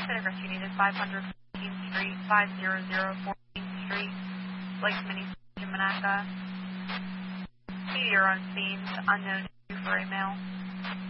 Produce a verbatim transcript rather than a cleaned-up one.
The address you need is five hundred fourteenth Street, five hundred fourteenth Street, Lake Mini, Manaka. You're on scene, unknown for a mail.